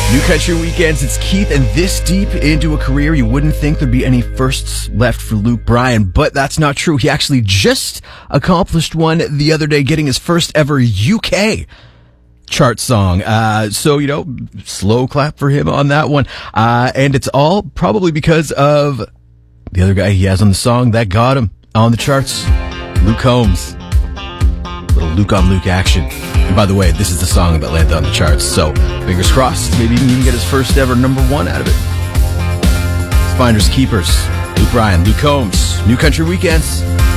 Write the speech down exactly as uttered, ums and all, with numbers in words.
New Country Weekends, it's Keith, and this deep into a career, you wouldn't think there'd be any firsts left for Luke Bryan, but that's not true. He actually just accomplished one the other day, getting his first ever U K chart song. Uh, so, you know, slow clap for him on that one. Uh, and it's all probably because of the other guy he has on the song that got him on the charts, Luke Combs. Little Luke on Luke action. And by the way, this is the song that landed on the charts, so fingers crossed, maybe he can even get his first ever number one out of it. It's Finders Keepers, Luke Bryan, Luke Combs, New Country Weekends.